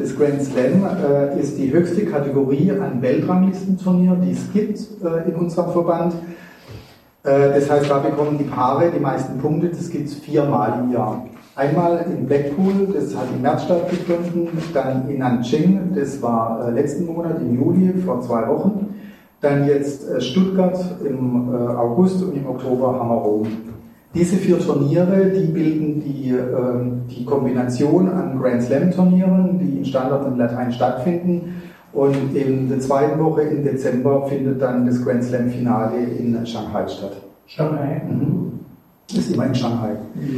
Das Grand Slam ist die höchste Kategorie an Weltranglistenturnier, die es gibt in unserem Verband. Das heißt, da bekommen die Paare die meisten Punkte, das gibt es 4-mal im Jahr. Einmal in Blackpool, das hat im März stattgefunden, dann in Nanjing, das war letzten Monat im Juli, vor 2 Wochen, dann jetzt Stuttgart im August und im Oktober haben wir Rom. Diese 4 Turniere, die bilden die Kombination an Grand Slam Turnieren, die in Standard und Latein stattfinden. Und in der zweiten Woche im Dezember findet dann das Grand Slam Finale in Shanghai statt. Shanghai? Ist immer in Shanghai.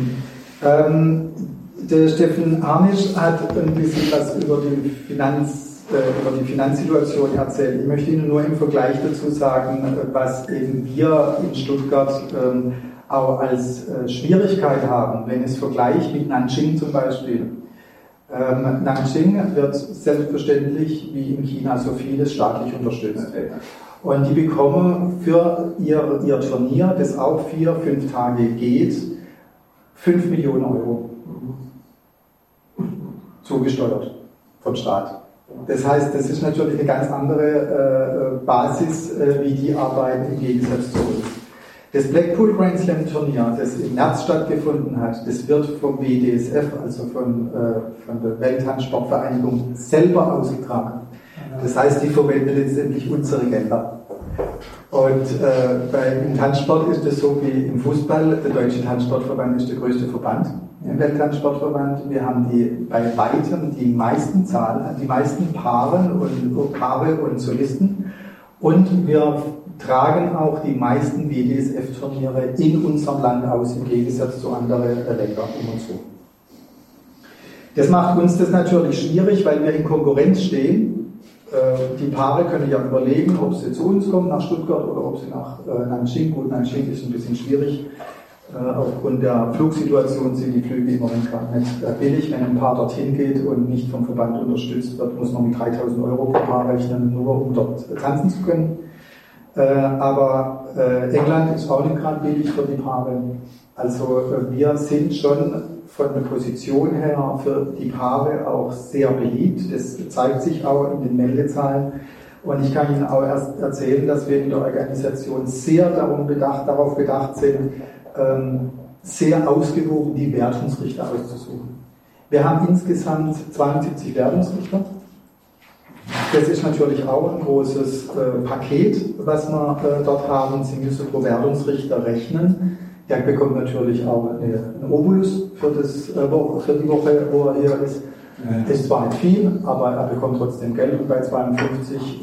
Der Steffen Harnisch hat ein bisschen was über die Finanzsituation erzählt. Ich möchte Ihnen nur im Vergleich dazu sagen, was eben wir in Stuttgart auch als Schwierigkeit haben, wenn es vergleicht mit Nanjing zum Beispiel. Nanjing wird selbstverständlich wie in China so vieles staatlich unterstützt. Und die bekommen für ihr Turnier, das auch 4-5 Tage geht, 5 Millionen Euro zugesteuert vom Staat. Das heißt, das ist natürlich eine ganz andere Basis, wie die arbeiten im Gegensatz zu uns. Das Blackpool Grand Slam Turnier, das im März stattgefunden hat, das wird vom WDSF, also von der Welthandsportvereinigung, selber ausgetragen. Das heißt, die verwenden letztendlich unsere Gelder. Und im Tanzsport ist es so wie im Fußball. Der Deutsche Tanzsportverband ist der größte Verband im Welttanzsportverband. Wir haben bei weitem die meisten Paare und Solisten. Und wir tragen auch die meisten WDSF-Turniere in unserem Land aus, im Gegensatz zu anderen Ländern um uns herum. Das macht uns das natürlich schwierig, weil wir in Konkurrenz stehen. Die Paare können ja überlegen, ob sie zu uns kommen, nach Stuttgart, oder ob sie nach Nanjing. Gut, Nanjing ist ein bisschen schwierig. Aufgrund der Flugsituation sind die Flüge im Moment gar nicht billig. Wenn ein Paar dorthin geht und nicht vom Verband unterstützt wird, muss man mit 3.000 Euro pro Paar rechnen, nur um dort tanzen zu können. Aber England ist auch nicht gerade billig für die Paare. Also wir sind schon von der Position her für die Paare auch sehr beliebt. Das zeigt sich auch in den Meldezahlen. Und ich kann Ihnen auch erst erzählen, dass wir in der Organisation sehr darauf bedacht sind, sehr ausgewogen die Wertungsrichter auszusuchen. Wir haben insgesamt 72 Wertungsrichter. Das ist natürlich auch ein großes Paket, was wir dort haben. Sie müssen pro Wertungsrichter rechnen. Der bekommt natürlich auch einen Obolus für die Woche, wo er hier ist. Ist zwar nicht viel, aber er bekommt trotzdem Geld. Und bei 72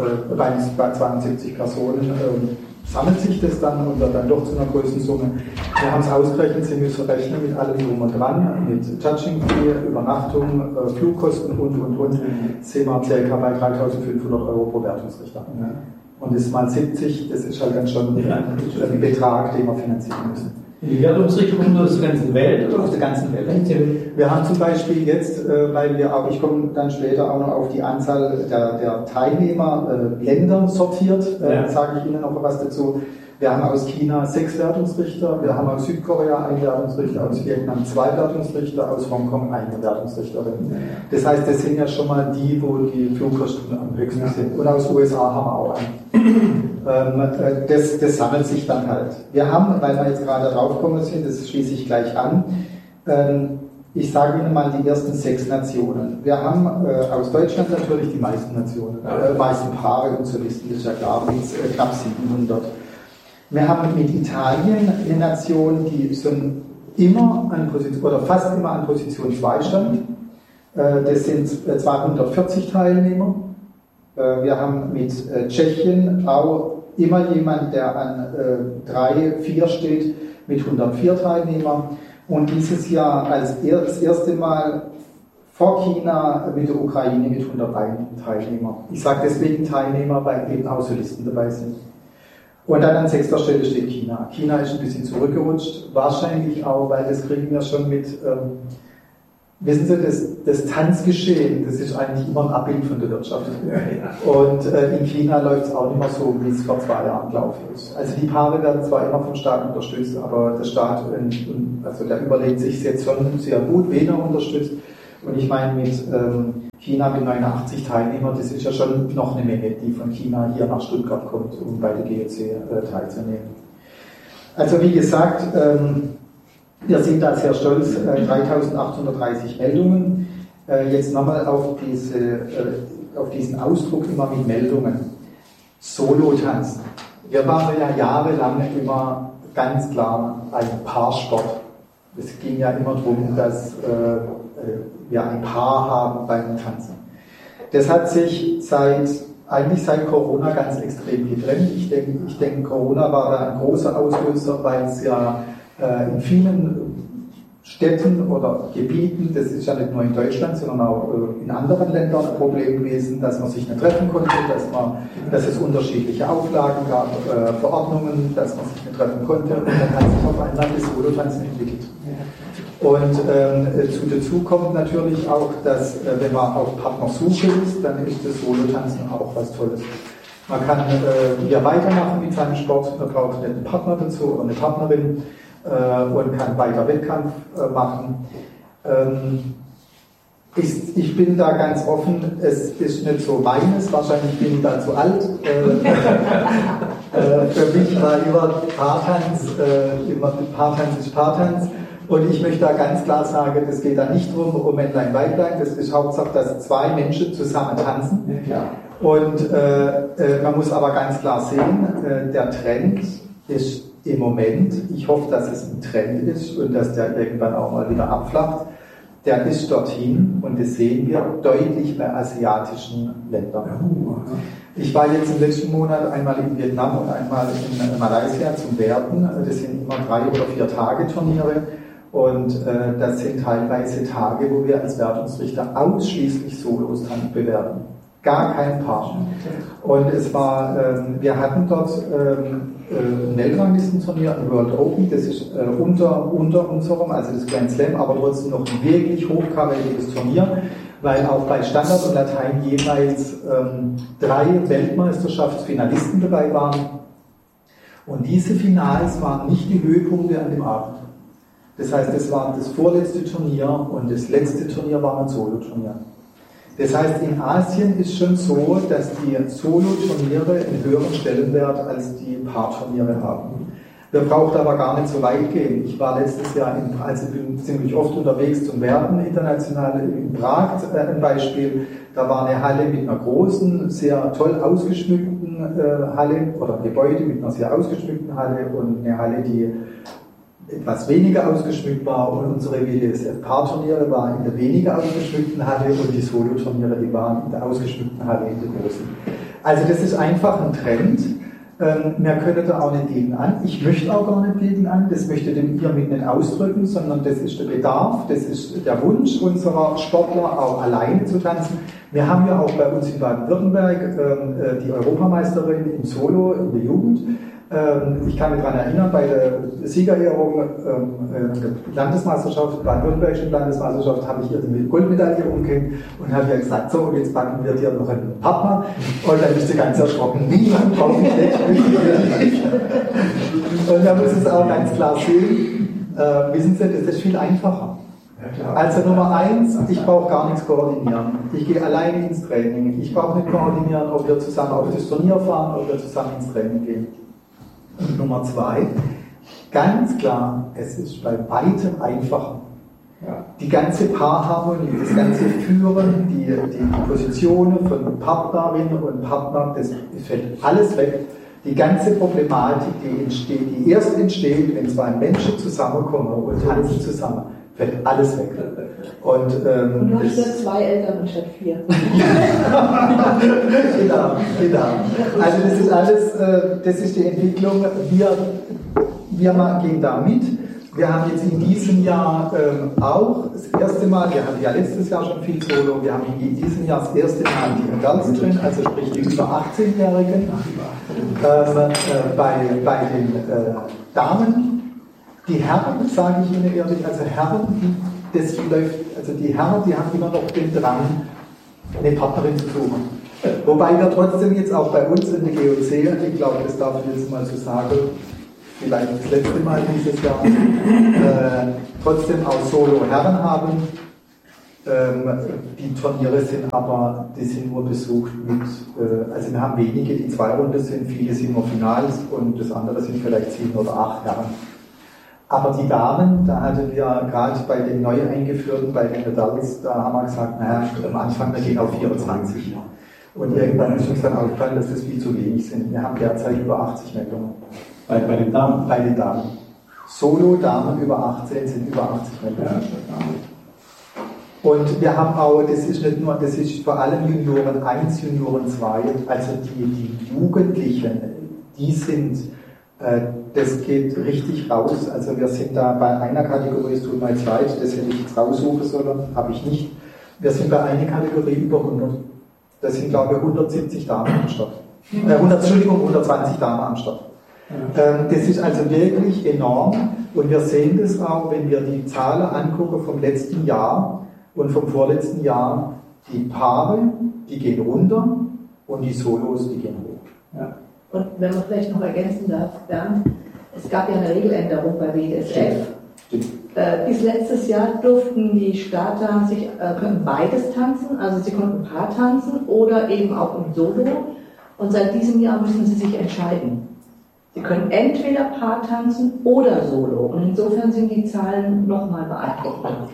Personen sammelt sich das dann und wird dann doch zu einer Größensumme. Wir haben es ausgerechnet, Sie müssen rechnen mit allem drum und dran, mit Touching-Fee, Übernachtung, Flugkosten und, sind wir ca. bei 3.500 Euro pro Wertungsrichter. Und das mal 70, das ist halt dann schon ein Betrag, den wir finanzieren müssen. Die Wertungsrichter kommen aus der ganzen Welt? Oder? Aus der ganzen Welt. Wir haben zum Beispiel jetzt, weil wir auch, ich komme dann später auch noch auf die Anzahl der Teilnehmer, Länder sortiert, sage ich Ihnen noch was dazu. Wir haben aus China 6 Wertungsrichter, wir haben aus Südkorea 1 Wertungsrichter, aus Vietnam 2 Wertungsrichter, aus Hongkong 1 Wertungsrichterin. Das heißt, das sind ja schon mal die, wo die Flugkosten am höchsten sind. Und aus USA haben wir auch einen. Das sammelt sich dann halt. Wir haben, weil wir jetzt gerade draufgekommen sind, das schließe ich gleich an, ich sage Ihnen mal die ersten 6 Nationen. Wir haben aus Deutschland natürlich die meisten Nationen, meisten Paare und Solisten, das ist ja klar, mit knapp 700. Wir haben mit Italien eine Nation, die schon immer an Position, oder fast immer an Position 2 stand. Das sind 240 Teilnehmer. Wir haben mit Tschechien auch immer jemand, der an 3, 4 steht, mit 104 Teilnehmern. Und dieses Jahr das erste Mal vor China mit der Ukraine mit 101 Teilnehmern. Ich sage deswegen Teilnehmer, weil eben auch Solisten dabei sind. Und dann an 6. Stelle steht China. China ist ein bisschen zurückgerutscht, wahrscheinlich auch, weil das kriegen wir schon mit, wissen Sie, das Tanzgeschehen, das ist eigentlich immer ein Abbild von der Wirtschaft. Und in China läuft es auch nicht mehr so, wie es vor 2 Jahren gelaufen ist. Also die Paare werden zwar immer vom Staat unterstützt, aber der Staat, also der überlegt sich jetzt schon sehr gut, wen er unterstützt. Und ich meine, mit China mit 89 Teilnehmern, das ist ja schon noch eine Menge, die von China hier nach Stuttgart kommt, um bei der GOC teilzunehmen. Also wie gesagt, wir sind da sehr stolz, 3830 Meldungen. Jetzt nochmal auf diesen Ausdruck immer mit Meldungen. Solo-Tanzen. Wir waren ja jahrelang immer ganz klar ein Paarsport. Es ging ja immer darum, dass wir ein Paar haben beim Tanzen. Das hat sich eigentlich seit Corona ganz extrem getrennt. Ich denke, Corona war da ein großer Auslöser, weil es ja in vielen Städten oder Gebieten, das ist ja nicht nur in Deutschland, sondern auch in anderen Ländern ein Problem gewesen, dass man sich nicht treffen konnte, dass es unterschiedliche Auflagen gab, Verordnungen, dass man sich nicht treffen konnte, und dann hat sich auf einmal das Solo-Tanzen entwickelt. Und dazu kommt natürlich auch, dass wenn man auf Partnersuche ist, dann ist das Solo-Tanzen auch was Tolles. Man kann hier weitermachen mit seinem Sport, man braucht nicht einen Partner dazu oder eine Partnerin, und kann weiter Wettkampf machen. Ich bin da ganz offen, es ist nicht so meines, wahrscheinlich bin ich da zu alt. Für mich war immer Paartanz ist Paartanz. Und ich möchte da ganz klar sagen, es geht da nicht um Männlein, Weiblein, das ist Hauptsache, dass zwei Menschen zusammen tanzen. Ja. Und man muss aber ganz klar sehen, der Trend ist im Moment, ich hoffe, dass es ein Trend ist und dass der irgendwann auch mal wieder abflacht, der ist dorthin, und das sehen wir deutlich bei asiatischen Ländern. Ich war jetzt im letzten Monat einmal in Vietnam und einmal in Malaysia zum Werten. Das sind immer 3 oder 4 Tage Turniere, und das sind teilweise Tage, wo wir als Wertungsrichter ausschließlich Solos bewerten. Gar kein Paar. Und wir hatten dort ein Weltranglistenturnier, ein World Open, das ist unter unserem, also das Grand Slam, aber trotzdem noch ein wirklich hochkarätiges Turnier, weil auch bei Standard und Latein jeweils 3 Weltmeisterschaftsfinalisten dabei waren. Und diese Finals waren nicht die Höhepunkte an dem Abend. Das heißt, es war das vorletzte Turnier, und das letzte Turnier war ein Solo-Turnier. Das heißt, in Asien ist schon so, dass die Solo-Turniere einen höheren Stellenwert als die Paarturniere haben. Wir brauchen aber gar nicht so weit gehen. Ich war letztes Jahr ich bin ziemlich oft unterwegs zum Werten international in Prag, ein Beispiel. Da war eine Halle mit einer großen, sehr toll ausgeschmückten Halle, oder ein Gebäude mit einer sehr ausgeschmückten Halle, und eine Halle, die etwas weniger ausgeschmückt war, und unsere WDSF-Paarturniere waren in der weniger ausgeschmückten Halle, und die Solo-Turniere, die waren in der ausgeschmückten Halle, in der großen. Also das ist einfach ein Trend. Wir können da auch nicht gegen an. Ich möchte auch gar nicht gegen an. Das möchte ich hiermit nicht ausdrücken, sondern das ist der Bedarf, das ist der Wunsch unserer Sportler, auch alleine zu tanzen. Wir haben ja auch bei uns in Baden-Württemberg die Europameisterin im Solo in der Jugend. Ich kann mich daran erinnern, bei der Siegerehrung der Landesmeisterschaft, baden-württembergischen Landesmeisterschaft, habe ich ihr die Goldmedaille umgehängt und habe ihr gesagt, so, und jetzt backen wir dir noch einen Partner. Und dann ist sie ganz erschrocken, niemand braucht mich nicht. Und da muss es auch ganz klar sehen, wissen Sie, das ist viel einfacher. Also Nummer 1, ich brauche gar nichts koordinieren. Ich gehe alleine ins Training. Ich brauche nicht koordinieren, ob wir zusammen auf das Turnier fahren oder wir zusammen ins Training gehen. Und Nummer 2, ganz klar, es ist bei weitem einfacher. Ja. Die ganze Paarharmonie, das ganze Führen, die Positionen von Partnerinnen und Partnern, das fällt alles weg. Die ganze Problematik, die erst entsteht, wenn 2 Menschen zusammenkommen und tanzen zusammen, fällt alles weg. Und du hast ja 2 Eltern anstatt 4. genau. Also das ist alles, das ist die Entwicklung. Wir gehen da mit. Wir haben jetzt in diesem Jahr auch das erste Mal, wir hatten ja letztes Jahr schon viel Solo, wir haben in diesem Jahr das erste Mal die Adults drin, also sprich die über 18-Jährigen, bei den Damen. Die Herren, sage ich Ihnen ehrlich, also Herren, die Herren, die haben immer noch den Drang, eine Partnerin zu suchen. Wobei wir trotzdem jetzt auch bei uns in der GOC, ich glaube, das darf ich jetzt mal so sagen, vielleicht das letzte Mal dieses Jahr, trotzdem auch Solo-Herren haben. Die Turniere die sind nur besucht also wir haben wenige, die 2 Runden sind, viele sind nur Finals und das andere sind vielleicht 7 oder 8 Herren. Aber die Damen, da hatten wir gerade bei den neu eingeführten, bei den Adults, da haben wir gesagt, naja, am Anfang, wir gehen auf 24. Und irgendwann ist uns dann aufgefallen, dass das viel zu wenig sind. Wir haben derzeit über 80 Meldungen. Bei den Damen? Bei den Damen. Solo-Damen über 18 sind über 80 Meldungen. Ja. Und wir haben auch, das ist vor allem Junioren 1, Junioren 2, also die Jugendlichen, die sind, das geht richtig raus. Also wir sind da bei einer Kategorie, es tut mir jetzt leid, das hätte ich jetzt raussuchen sollen, habe ich nicht. Wir sind bei einer Kategorie über 100. Das sind, glaube ich, 170 Damen am Start. 120 Damen am Start. Das ist also wirklich enorm und wir sehen das auch, wenn wir die Zahlen angucken vom letzten Jahr und vom vorletzten Jahr. Die Paare, die gehen runter und die Solos, die gehen hoch. Ja. Und wenn man vielleicht noch ergänzen darf, Bernd, es gab ja eine Regeländerung bei WDSF. Bis letztes Jahr durften die Starter konnten beides tanzen, also sie konnten Paar tanzen oder eben auch im Solo. Und seit diesem Jahr müssen sie sich entscheiden. Sie können entweder Paar tanzen oder Solo. Und insofern sind die Zahlen nochmal beeindruckend.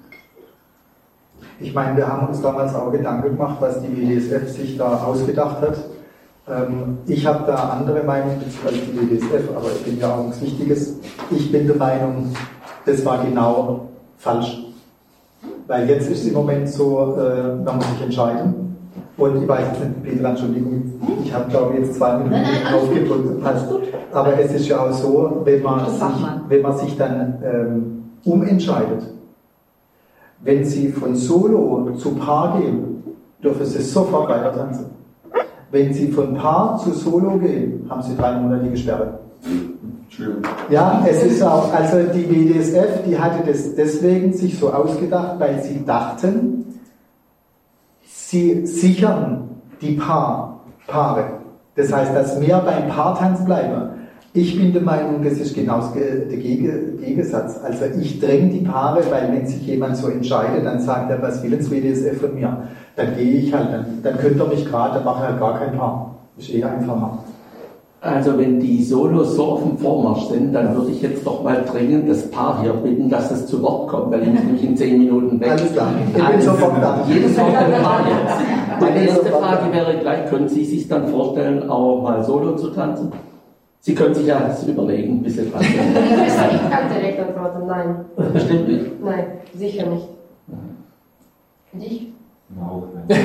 Ich meine, wir haben uns damals auch Gedanken gemacht, was die WDSF sich da ausgedacht hat. Ich habe da andere Meinungen als die WDSF, aber ich bin ja auch nichts Wichtiges. Ich bin der Meinung, das war genau falsch. Weil jetzt ist es im Moment so, man muss sich entscheiden. Und ich weiß jetzt nicht, Peter, Entschuldigung, ich habe glaube ich jetzt 2 Minuten aufgedrückt. Aber es ist ja auch so, wenn man sich dann umentscheidet, wenn Sie von Solo zu Paar gehen, dürfen Sie sofort weiter tanzen. Wenn Sie von Paar zu Solo gehen, haben Sie 3-monatige Sperre. Ja, es ist auch, also die WDSF, die hatte das deswegen sich so ausgedacht, weil sie dachten, sie sichern die Paare. Das heißt, dass mehr beim Paartanz bleiben. Ich bin der Meinung, das ist genau der Gegensatz. Also ich dränge die Paare, weil wenn sich jemand so entscheidet, dann sagt er, was will ins WDSF von mir? Dann gehe ich halt, dann könnt ihr mich gerade, dann mache ich halt gar kein Paar. Ist eh einfacher. Also wenn die Solos so auf dem Vormarsch sind, dann würde ich jetzt doch mal dringend das Paar hier bitten, dass es zu Wort kommt, weil ich muss nämlich in 10 Minuten weg. Alles klar, ich bin sofort da. Jedes Wort ein Paar jetzt. Meine erste Frage wäre gleich, können Sie sich dann vorstellen, auch mal Solo zu tanzen? Sie können sich ja das überlegen, bis Sie dran sind. Ich kann direkt antworten, nein. Bestimmt nicht? Nein, sicher nicht. Dich? Auch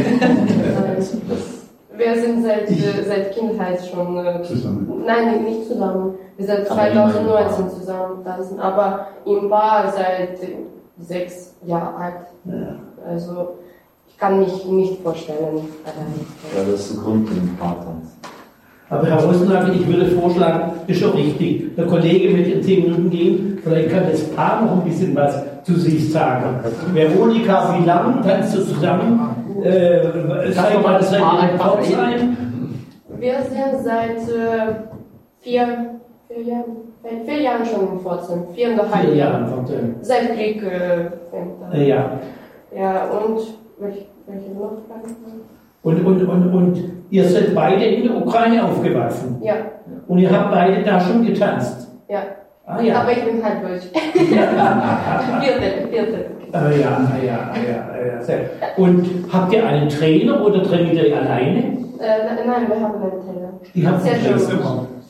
Wir sind seit Kindheit schon zusammen. Nein, nicht zusammen. Wir sind 2019 zusammen tanzen, aber im Paar seit 6 Jahren alt. Ja. Also ich kann mich nicht vorstellen. Ja, das ist ein Grund für den Paartanz. Aber Herr Rosenhagen, ich würde vorschlagen, ist schon richtig. Der Kollege wird in 10 Minuten gehen, vielleicht kann das Paar noch ein bisschen was zu sich sagen. Veronika, wie lange tanzt du zusammen? Sag mal, das sein? Wir sind seit 4 Jahren schon im Pforzheim. 4,5 Jahren. Seit Krieg fängt Ja. Ja, und welche noch Fragen? Und ihr seid beide in der Ukraine aufgewachsen? Ja. Und ihr habt beide da schon getanzt? Ja. Ah, ja. Aber ich bin halb deutsch. Vierte. Sehr. Und habt ihr einen Trainer oder trainiert ihr alleine? Nein, wir haben einen Trainer. Die haben Sehr einen schön.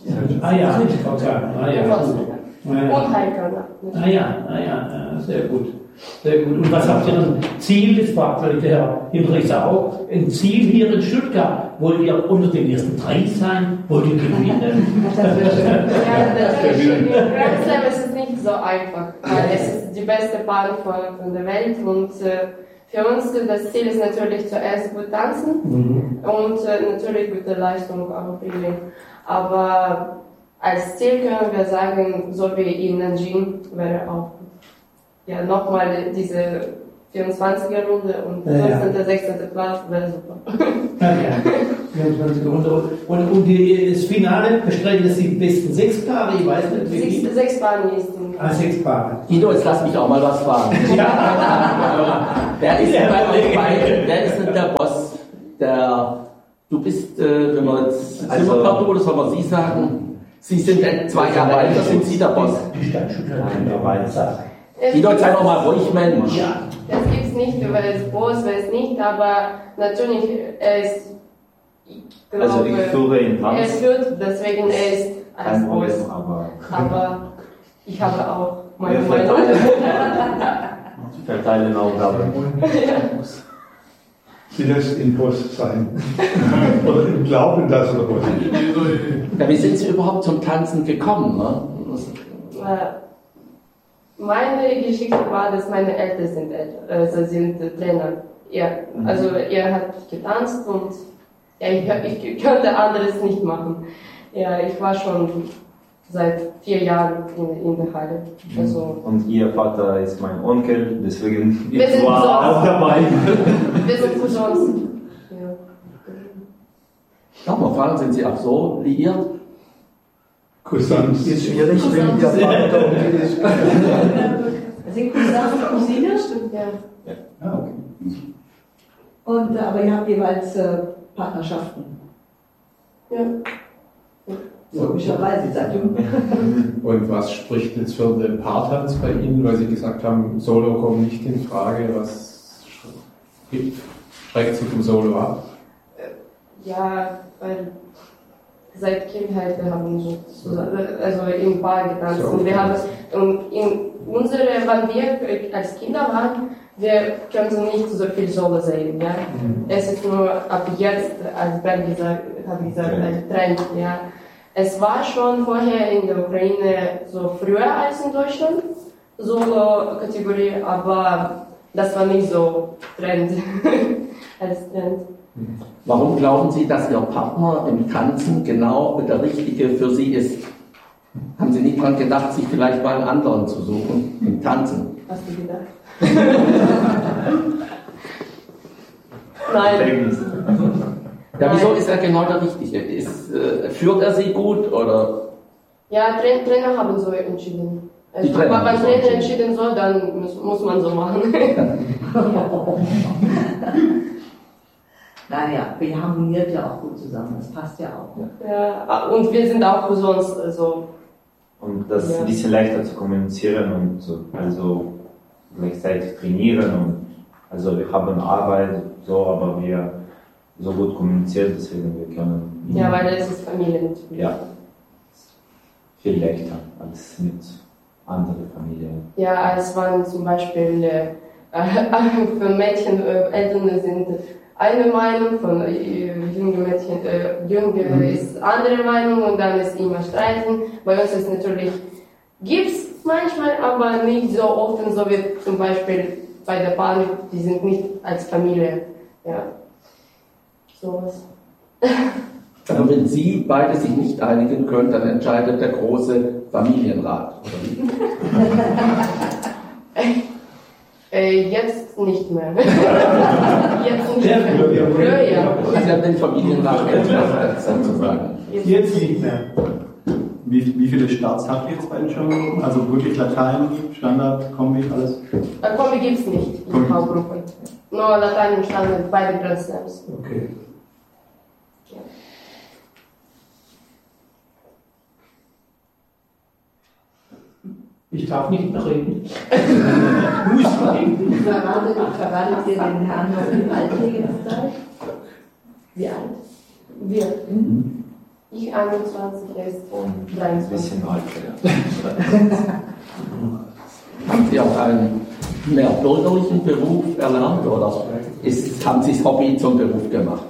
Und Heiko. Sehr gut. Sehr gut. Und was habt ihr ein Ziel? Das war vielleicht der Herr Hinrichs auch. Ein Ziel hier in Stuttgart. Wollt ihr unter den ersten 3 sein? Wollt ihr gewinnen? Ja, natürlich. Grand Slam ist es nicht so einfach, weil es ist die beste Bahn von der Welt und für uns das Ziel ist natürlich zuerst gut tanzen und natürlich gute Leistung auch bringen. Aber als Ziel können wir sagen, so wie in Nanjing wäre auch gut. Ja, nochmal diese 24er Runde und 15., 16. Platz wäre super. Ja. Und das Finale bestreiten das die besten 6 Paare, ich weiß nicht wie. 6 Paare nächsten. 6 Paare. Guido, jetzt lass mich auch mal was fragen. Wer ist denn bei euch beiden, wer ist denn der Boss? Du bist, wenn wir jetzt, sind wir per Du oder soll man Sie sagen? Sie sind 2 Jahre älter, sind Sie der Boss? Guido, sei doch mal ruhig, Mensch. Ja, das gibt es nicht, wer ist Boss, wer ist nicht, aber natürlich, er ist, ich glaube, Also ich führe in Tanz. er führt, deswegen er ist als Kein Boss. Problem, Aber ich habe auch meine wir Meinung. verteilen Aufgaben. Sie lässt ihn Boss sein. Oder im Glauben, dass er Boss ist. Ja, wie sind Sie überhaupt zum Tanzen gekommen? Ne? Meine Geschichte war, dass meine Eltern sind Trainer. Also er hat getanzt und ich könnte anderes nicht machen. Ja, ich war schon seit 4 Jahren in der Halle. Also, Und Ihr Vater ist mein Onkel, deswegen Wir sind war auch Cousins. dabei. wir sind Cousins. Ja. Darf man fragen, sind Sie auch so liiert? Cousins. Ist schwierig, wenn der Vater Onkel ist. Sind Cousins und Cousinen? Ja. Ah, okay. Und, aber ihr habt jeweils Partnerschaften. Ja. Logischerweise, seit jung. Und was spricht jetzt für den Paartanz bei Ihnen, weil Sie gesagt haben, Solo kommt nicht in Frage? Was schreckt Sie vom Solo ab? Ja, weil seit Kindheit wir haben also im Paar getanzt. So. Und wir haben und wann wir als Kinder waren, wir konnten nicht so viel Solo sehen. Ja? Es ist nur ab jetzt, als Ben gesagt, als Trend. Ja? Es war schon vorher in der Ukraine so früher als in Deutschland, Solo-Kategorie, aber das war nicht so Trend als Trend. Warum glauben Sie, dass Ihr Partner im Tanzen genau der Richtige für Sie ist? Haben Sie nicht dran gedacht, sich vielleicht mal einen anderen zu suchen im Tanzen? Hast du gedacht? Nein. Ja, wieso ist er genau der Richtige? Führt er Sie gut oder? Ja, Trainer haben so entschieden. Also, Die Trainer wenn haben so Trainer entschieden. entschieden so, dann muss man so machen. Naja, wir harmoniert ja auch gut zusammen, das passt ja auch. Ja, und wir sind auch sonst so. Und das ist ein bisschen leichter zu kommunizieren und so, also gleichzeitig trainieren. Und also wir haben Arbeit, so, aber wir so gut kommunizieren, deswegen wir können. Ja, weil es ist Familie natürlich. Ja. Viel leichter als mit anderen Familien. Ja, als man zum Beispiel für Mädchen, Eltern sind eine Meinung, von jungen Mädchen, Jünger ist andere Meinung und dann ist immer Streiten. Bei uns ist natürlich, gibt's manchmal, aber nicht so oft, so wie zum Beispiel bei der Bahn, die sind nicht als Familie. Ja. Sowas. Also wenn Sie beide sich nicht einigen können, dann entscheidet der große Familienrat, oder wie? Jetzt nicht mehr. Jetzt nicht mehr. Früher, ja. Sie haben den Familienrat entscheidet, sozusagen. Jetzt nicht mehr. Wie viele Starts habt ihr jetzt beiden schon? Also wirklich Latein, Standard, Kombi, alles? Kombi gibt es nicht in V-Gruppen. Nur Latein und Standard, beide Grand Slams. Okay. Ja. Ich darf nicht mehr reden. Muss reden. Verratet ihr den Herrn noch, wie alt ihr jetzt seid? Wie alt? Wir. Ich 21, er ist Und ein 23. bisschen älter. Haben Sie auch einen mehr bürgerlichen Beruf erlernt oder haben Sie das Hobby zum Beruf gemacht?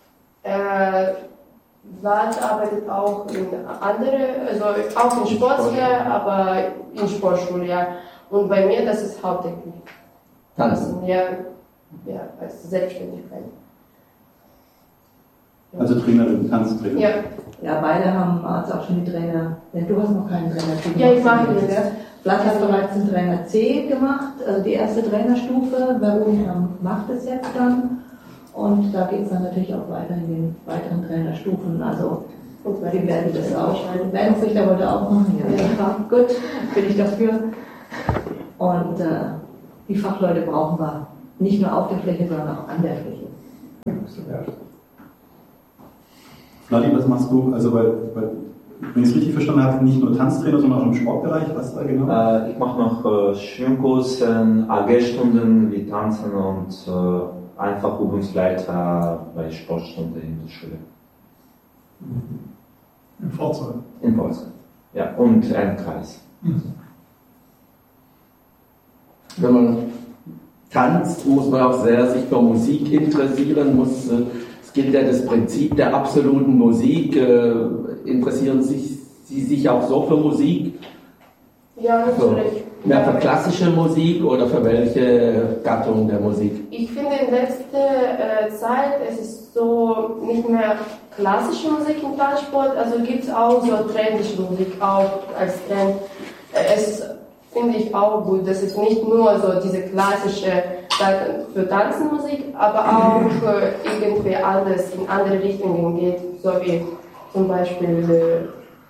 Vlad arbeitet auch in andere, also auch in Sportler, aber in Sportschule, ja. Und bei mir, das ist hauptsächlich Tanzen. Ja, als Selbstständigkeit. Also Trainerin, Tanztrainerin. Ja. Ja, beide haben also auch schon die Trainer. Denn du hast noch keinen Trainer C gemacht. Ja, ich mache jetzt. Ja. Vlad hat bereits den Trainer C gemacht, die erste Trainerstufe. Veronika macht es jetzt dann. Und da geht es dann natürlich auch weiter in den weiteren Trainerstufen. Also die werden das auch. Lernrichter wollte auch machen. Ja, gut, bin ich dafür. Und die Fachleute brauchen wir nicht nur auf der Fläche, sondern auch an der Fläche. Vladi, was machst du? Also, wenn ich es richtig verstanden habe, nicht nur Tanztrainer, sondern auch im Sportbereich. Was da genau? Ich mache noch Schwimmkursen, AG-Stunden wie Tanzen und einfach Übungsleiter bei Sportstunden in der Schule. In Pforzheim. In Pforzheim, ja, und ein Kreis. Wenn man tanzt, muss man auch sehr sich für Musik interessieren. Es gilt ja das Prinzip der absoluten Musik. Interessieren Sie sich auch so für Musik? Ja, natürlich. Mehr für klassische Musik oder für welche Gattung der Musik? Ich finde in letzter Zeit, es ist so nicht mehr klassische Musik im Tanzsport, also gibt es auch so trendische Musik auch als Trend. Es finde ich auch gut, dass es nicht nur so diese klassische für Tanzenmusik, aber auch irgendwie anders in andere Richtungen geht, so wie zum Beispiel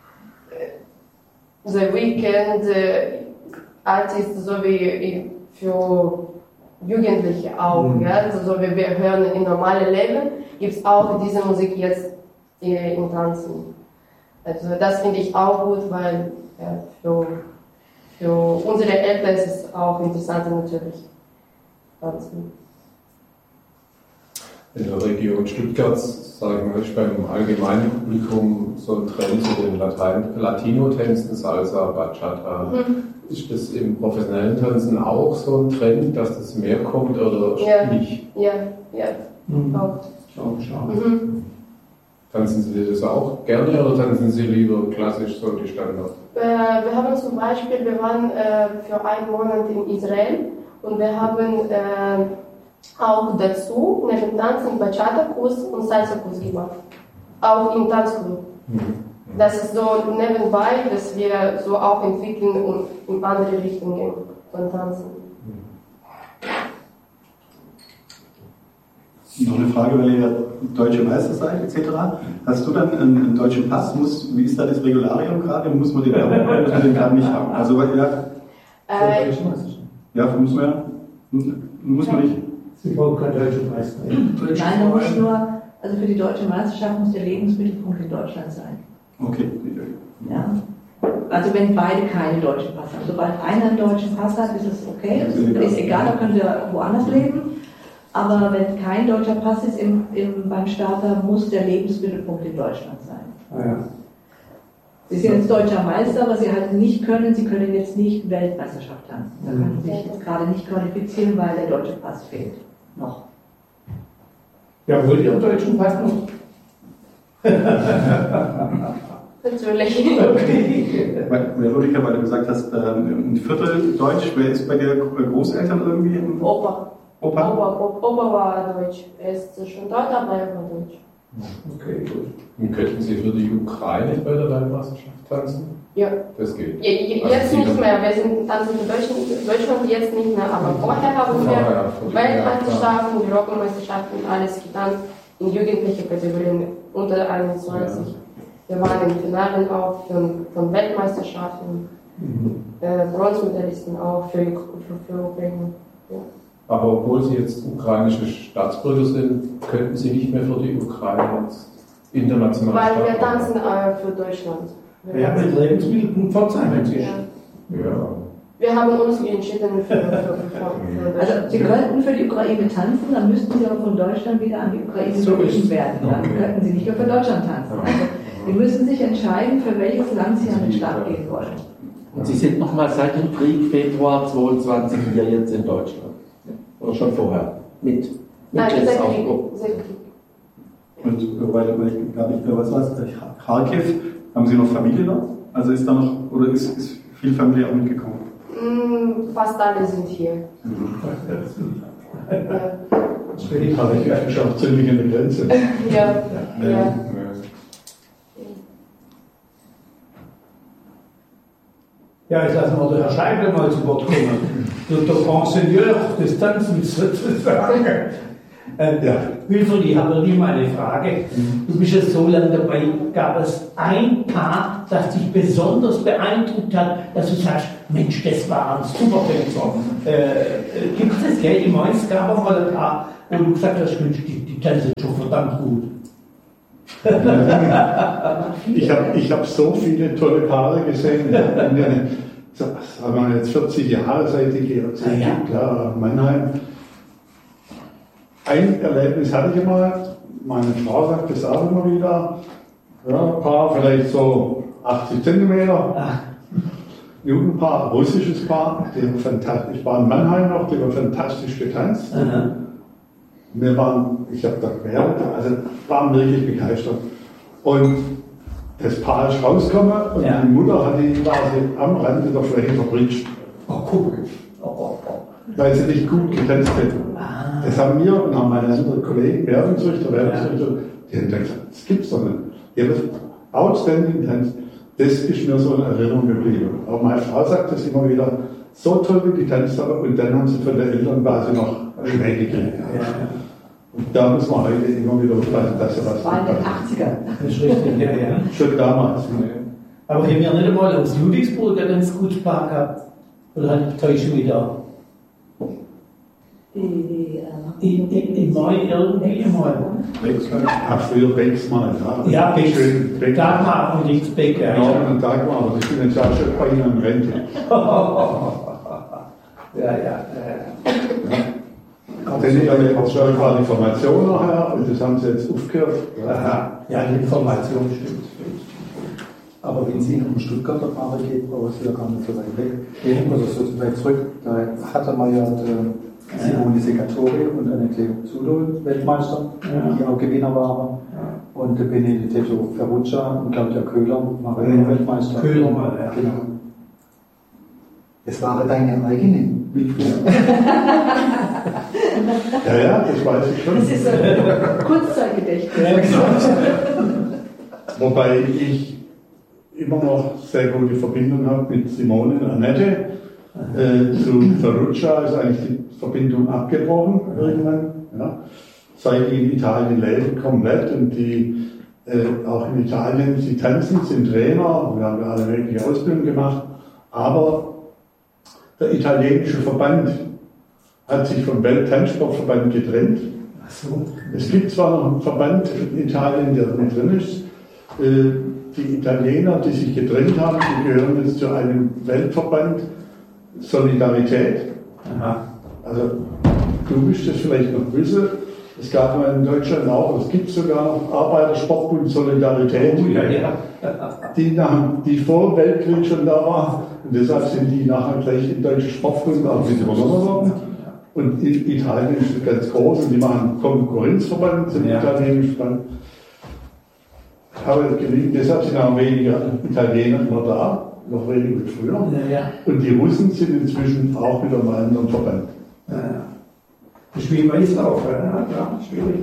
The Weeknd, Artists, so wie für Jugendliche auch. Ja? Also so wie wir hören in normalen Leben, gibt es auch diese Musik jetzt im Tanzen. Also das finde ich auch gut, weil für unsere Eltern ist es auch interessant natürlich. Tanzen. In der Region Stuttgart, sagen wir, ist beim allgemeinen Publikum so ein Trend zu den Latino-Tänzen, Salsa, Bachata. Ist das im professionellen Tanzen auch so ein Trend, dass das mehr kommt oder nicht? Ja, auch. Schauen. Tanzen Sie das auch gerne oder tanzen Sie lieber klassisch so die Standard? Wir haben zum Beispiel, wir waren für einen Monat in Israel und wir haben auch dazu neben Tanzen Bachata-Kurs und Salsa-Kurs gemacht. Auch im Tanzclub. Das ist so nebenbei, dass wir so auch entwickeln und in andere Richtungen von Tanzen. Noch eine Frage, weil ihr deutsche Meister seid, etc. Hast du dann einen deutschen Pass? Wie ist da das Regularium gerade? Muss man den haben oder muss man den gerade nicht haben? Also, muss man ja. Muss man nicht. Sie brauchen keinen deutschen Meister. Nein, man muss nur, also für die deutsche Meisterschaft muss der Lebensmittelpunkt in Deutschland sein. Okay. Ja. Also wenn beide keine deutschen Pass haben. Sobald einer einen deutschen Pass hat, ist es okay. Ist egal, da können wir woanders leben. Aber wenn kein deutscher Pass ist beim Starter, muss der Lebensmittelpunkt in Deutschland sein. Sie sind jetzt deutscher Meister, aber Sie halt nicht können, Sie können jetzt nicht Weltmeisterschaft tanzen. Da können Sie sich jetzt gerade nicht qualifizieren, weil der deutsche Pass fehlt. Noch. Ja, wollt ihr einen deutschen Pass noch? Natürlich. Okay. Veronika, weil du gesagt hast, ein Viertel Deutsch, wer ist bei dir Großeltern irgendwie? Opa war Deutsch. Er ist schon dort, aber er war Deutsch. Okay, gut. Und könnten Sie für die Ukraine bei der Weltmeisterschaft tanzen? Ja. Das geht. Jetzt nicht mehr. Wir sind tanzen für Deutschland jetzt nicht mehr, aber vorher haben wir Weltmeisterschaften, Europameisterschaften, alles getan in jugendlichen Kategorien unter 21. Ja. Wir waren in Finalen auch von Weltmeisterschaften, Bronzemedaillisten auch für Ukraine. Ja. Aber obwohl Sie jetzt ukrainische Staatsbürger sind, könnten Sie nicht mehr für die Ukraine international Weil starten? wir tanzen für Deutschland. Ja, mit Lebensmittelpunkt Pforzheim inzwischen. Ja. Wir haben uns entschieden für Also Sie könnten für die Ukraine tanzen, dann müssten Sie aber von Deutschland wieder an die Ukraine verwiesen werden. Dann könnten Sie nicht mehr für Deutschland tanzen. Also Sie müssen sich entscheiden, für welches Land Sie an den Start gehen wollen. Und Sie sind nochmal seit dem Krieg, Februar 22, hier jetzt in Deutschland. Oder schon vorher? Mit Kriegsaufbruch. Und weil ich gar nicht mehr was Kharkiv, haben Sie noch Familie dort? Also ist da noch, oder ist viel Familie auch mitgekommen? Fast alle sind hier. Deswegen habe ich eigentlich auch ziemlich an der Grenze. Ja. Ja, jetzt lassen wir den Herr Scheible mal zu Wort kommen. Der Ingenieur des Tanzens sozusagen. Wilfried, ich habe wirklich mal eine Frage. Du bist ja so lange dabei. Gab es ein Paar, das dich besonders beeindruckt hat, dass du sagst, Mensch, das war ein super Tänzer? Gibt es das, gell? Ich meine, es gab auch mal ein Paar, wo du gesagt hast, Mensch, die tanzen schon verdammt gut. Ich hab so viele tolle Paare gesehen. Sagen wir jetzt 40 Jahre seit ich hier Mannheim. Ein Erlebnis hatte ich mal, meine Frau sagt das auch immer wieder, ein Paar, vielleicht so 80 Zentimeter, Jugendpaar, russisches Paar, die haben fantastisch, ich war in Mannheim noch, die haben fantastisch getanzt. Wir waren, ich habe da gewerdet, also waren wirklich begeistert. Und das Paar ist rausgekommen und die Mutter hat die quasi am Rande der Fläche verbritscht. Weil sie nicht gut getanzt hätten. Das haben wir und haben meine anderen Kollegen, Werbungsrichter, die haben gesagt, das gibt's doch nicht. Die haben outstanding getanzt. Das ist mir so in Erinnerung geblieben. Auch meine Frau sagt das immer wieder, so toll wie getanzt haben und dann haben sie von der Eltern quasi noch Schmäh gekriegt. Und da muss man heute immer wieder aufpassen, dass sie was. Das war in den 80ern. Das ist richtig, ja. Schon damals. Aber wir haben ja nicht einmal aus Ludwigsburg ein ganz gutes Paar gehabt. Oder täusche ich mich da? In Mai irgendwie mal. Früher Becksmann, ja. Ja, Dagmar und Linksbeck. Ja, und Dagmar, aber ich bin jetzt auch schon bei Ihnen in Rente. Denn ich habe jetzt schon ein paar Informationen nachher und das haben Sie jetzt aufgehört. Ja, die Information stimmt. Aber wenn Sie in um Stuttgarter Paare geht, brauchen Sie ja gar nicht so weit weg. Gehen wir so weit zurück, da hatte man ja Simone Segatori und Annette Zulo Weltmeister, die auch Gewinner waren. Und Benedetto Ferruccia und Claudia Köhler waren Weltmeister. Köhler mal, ja. Genau. Es waren deine eigenen. Ja, das weiß ich schon. Das ist ein Kurzzeitgedächtnis. Wobei ich immer noch sehr gute Verbindung habe mit Simone und Annette. Zu Ferruccia ist eigentlich die Verbindung abgebrochen irgendwann. Ja. Seit die in Italien leben, komplett und die auch in Italien, sie tanzen, sind Trainer, wir haben ja alle mögliche Ausbildung gemacht, aber der italienische Verband hat sich vom Welttanzsportverband getrennt. Es gibt zwar noch einen Verband in Italien, der mit drin ist. Die Italiener, die sich getrennt haben, die gehören jetzt zu einem Weltverband Solidarität. Also du wirst das vielleicht noch wissen. Es gab mal in Deutschland auch, es gibt sogar noch Arbeitersportbund Solidarität, die vor dem Weltkrieg schon da war. Und deshalb sind die nachher gleich im deutschen Sportbund auch wieder übernommen worden. Und in Italien ist das ganz groß und die machen Konkurrenzverband zum italienischen Verband. Aber deshalb sind auch weniger Italiener noch da, noch weniger früher. Und die Russen sind inzwischen auch wieder mal in einem Verband. Das Spiel Weißlauf, schwierig.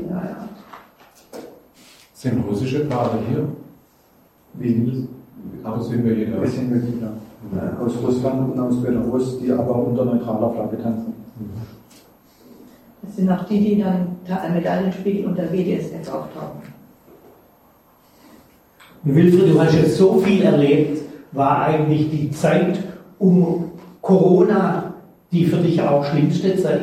Sind russische Paare hier? Wie? Aber sind wir jeder? Wir sind wirklich da. Aus Russland und aus Belarus, die aber unter neutraler Flagge tanzen. Das sind auch die dann Medaillenspiegel unter WDSF auftauchen. Wilfried, du hast jetzt so viel erlebt. War eigentlich die Zeit um Corona die für dich auch schlimmste Zeit?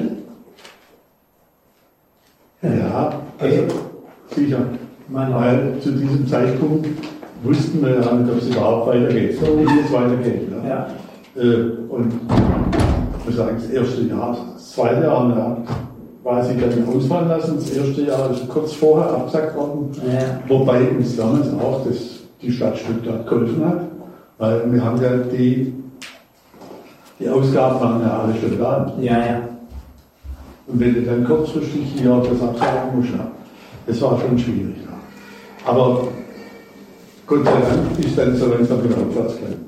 Ja, also sicher. Weil zu diesem Zeitpunkt wussten wir ja nicht, ob es überhaupt weitergeht, wie es weitergeht. Ja. Und ich muss sagen, das erste Jahr, das zweite Jahr, quasi dann ausfallen lassen. Das erste Jahr ist kurz vorher abgesagt worden, wobei uns damals auch die Stadt Stuttgart geholfen hat, weil wir haben ja die Ausgaben waren ja alle schon da. Und wenn du dann kurzfristig hier das absagen musst, das war schon schwierig. Aber Gott sei Dank ist dann so langsam wieder aufwärts gegangen.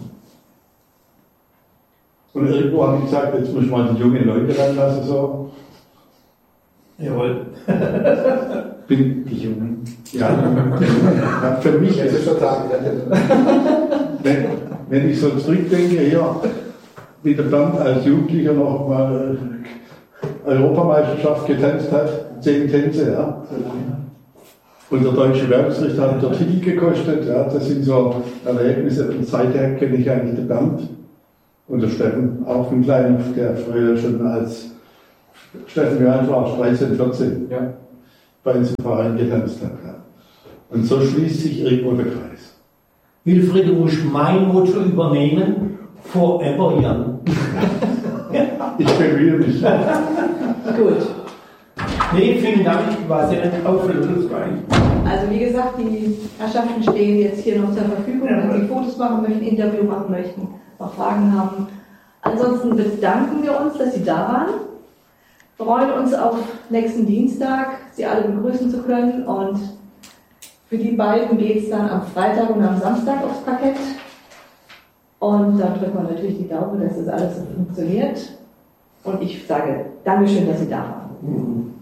Und irgendwo habe ich gesagt, jetzt muss ich mal die jungen Leute ranlassen. So. Jawohl. Bin die Jungen. Ja, für mich ist es total. Wenn ich so zurückdenke, hier, wie der Bernd als Jugendlicher noch mal Europameisterschaft getanzt hat, 10 Tänze, ja. Und der Deutsche Werksrichter hat der Titel gekostet, ja. Das sind so Erlebnisse. Und seither kenne ich eigentlich den Bernd und der Steffen, auch von klein, der früher schon als Steffen Johann war, 13, 14, ja, bei uns im Verein getanzt hat. Ja. Und so schließt sich irgendwo der Kreis. Wilfried, du musst mein Motto übernehmen, forever young. Ich bemühe mich. Gut. Nee, vielen Dank, war sehr aufschlussreich. Also wie gesagt, die Herrschaften stehen jetzt hier noch zur Verfügung, wenn Sie Fotos machen möchten, Interview machen möchten, noch Fragen haben. Ansonsten bedanken wir uns, dass Sie da waren. Freuen uns auf nächsten Dienstag, Sie alle begrüßen zu können. Und für die beiden geht es dann am Freitag und am Samstag aufs Parkett. Und dann drücken wir natürlich die Daumen, dass das alles so funktioniert. Und ich sage Dankeschön, dass Sie da waren.